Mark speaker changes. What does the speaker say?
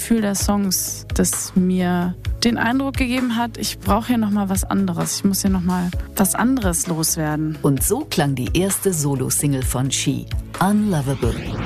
Speaker 1: Gefühl der Songs, das mir den Eindruck gegeben hat, ich brauche hier nochmal was anderes. Ich muss hier nochmal was anderes loswerden.
Speaker 2: Und so klang die erste Solo-Single von She, Unlovable.